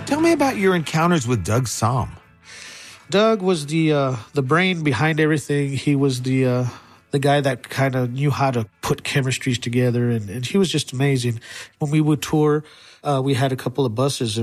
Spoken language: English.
Tell me about your encounters with Doug Sahm. Doug was the brain behind everything. He was the guy that kind of knew how to put chemistries together, and he was just amazing. When we would tour, we had a couple of buses, and